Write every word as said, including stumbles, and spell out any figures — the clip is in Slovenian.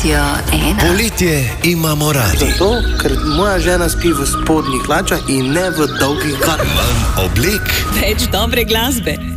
Radio ena. Poletje imamo radi. Zato, ker moja žena spi v spodnjih hlačah in ne v dolgih garah. Manj oblek, Več dobre glasbe.